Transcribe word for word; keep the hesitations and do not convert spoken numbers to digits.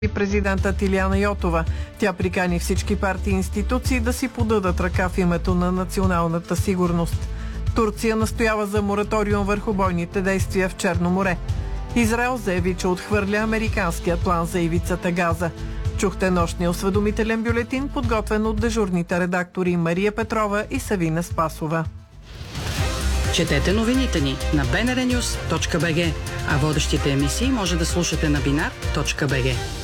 и президентът Илияна Йотова. Тя прикани всички партии и институции да си подадат ръка в името на националната сигурност. Турция настоява за мораториум върху бойните действия в Черно море. Израел заяви, че отхвърля американския план за ивицата Газа. Чухте нощния осведомителен бюлетин, подготвен от дежурните редактори Мария Петрова и Савина Спасова. Четете новините ни на би ен ар нюз точка би джи, а водещите емисии може да слушате на бинар точка би джи.